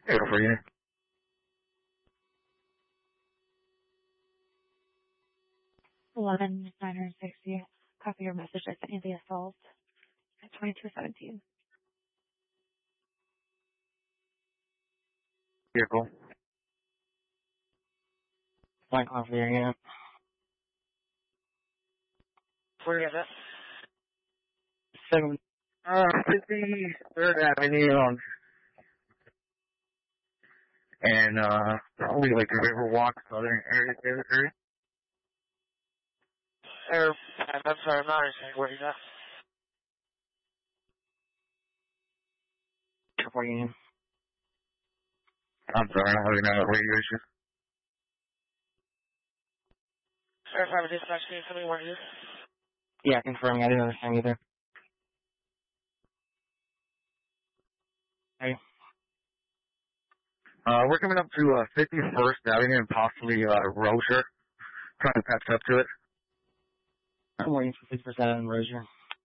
Here for you. 11,960. Copy your message. I sent you the assault at 2217. Vehicle. Flight call for your unit. Where is it? 53rd Avenue on, and, probably like the Riverwalk, southern area. I'm sorry, I'm not understanding where he's at. For your unit. I'm sorry, I'm having a radio issue. Air 5 dispatch, can you tell me where he is? Yeah, confirming. I didn't understand either. Hey. We're coming up to 51st Avenue and possibly Rozier, trying to catch up to it. I'm waiting for 6% in Rozier.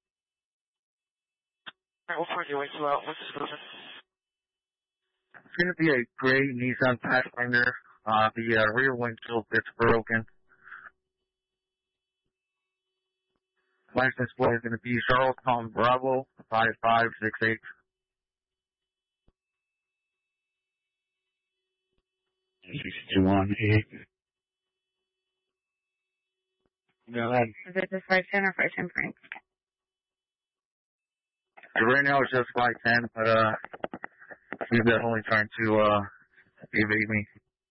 Alright, we'll find your way to what's this person? It's going to be a gray Nissan Pathfinder. The rear windshield gets broken. License plate is going to be Charles Tom Bravo 5568. Go ahead. Is it just 510 or 510 Frank? Right now it's just 510, but he's definitely trying to evade me.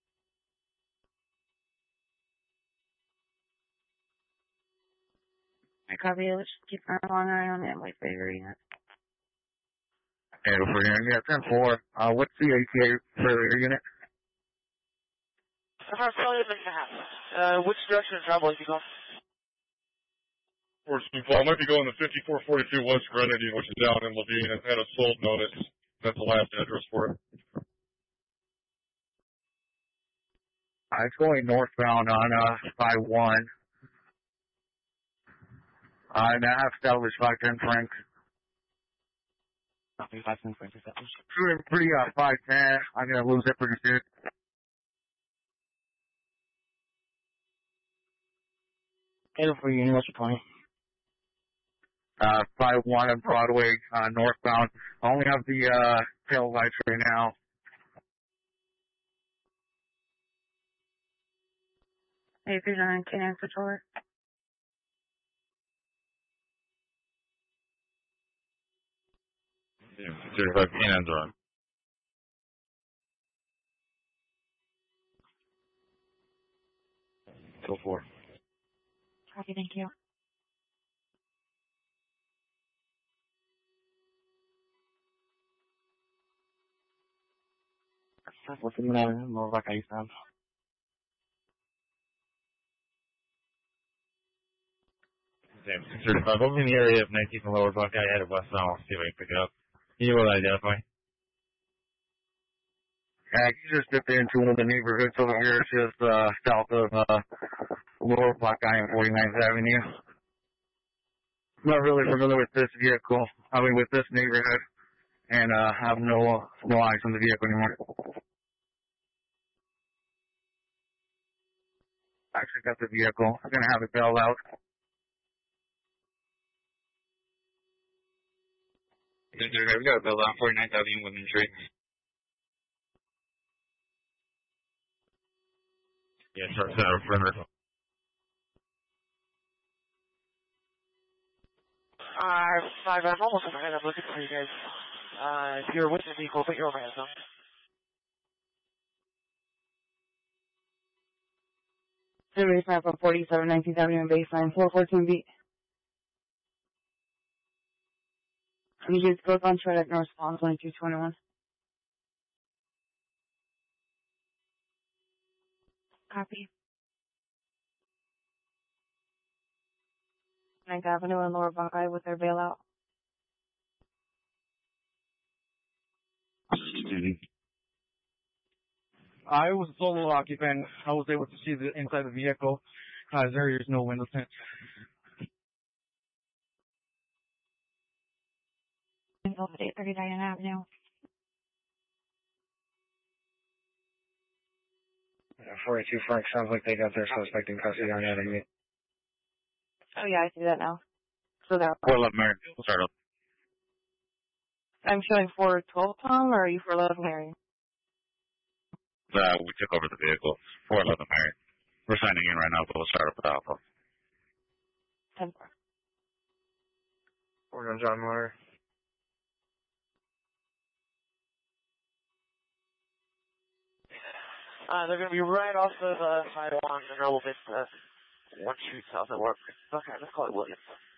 I copy it. Let's keep an long eye on it. Wait for your unit. And for yeah, 10-4. What's the ATA for your unit? I'm telling you a which direction of travel is he going? I might be going to 5442 West Grenadine, which is down in Levine, and had a sold notice. That's the last address for it. It's going northbound on 51. And I have established 510 Frank. Copy 510 Frank established. Shooting pretty 510. I'm going to lose it pretty soon. Hey, for your unit, what's your 20? 51 on Broadway, northbound. I only have the tail lights right now. Hey, if you're on K9 Patroller. Yeah, 35 cannons on. Go for it. Copy, thank you. What's in the lower back eastbound? Damn, 635. I'm in the area of 19th and Lower Buckeye, headed westbound. I'll see if I can pick it up. Can you will identify? You just dipped into one of the neighborhoods over here. It's just south of Lower Buckeye and 49th Avenue. I'm not really familiar with this vehicle. I mean, with this neighborhood, and have no eyes on the vehicle anymore. I actually got the vehicle. I'm gonna have it bailed out. We got a bill on 49th Avenue Women's Tree. Yeah, short center, perimeter. 5, I'm almost overhead. I'm looking for you guys. If you're with the vehicle, put your overhead on. Somebody's map on 47, 19th Avenue and baseline, 414B. You just both on Trinidad North Spawn, 2221. Copy. 9th Avenue and Lower Buckeye with their bailout. I was a solo occupant. I was able to see the inside of the vehicle. There's no window tint. 830 Diane Avenue. 42 Frank, sounds like they got their suspect in custody on that inmate. Oh yeah, I see that now. So that 411 Mary. We'll start up. I'm showing 412 Tom, or are you 411 Mary? We took over the vehicle. 411 Mary. We're signing in right now, but we'll start up with Alpha. 10-4. We're on John Moore. They're going to be right off of Highway in a little bit, 1 street south of work. Okay, let's call it Williams.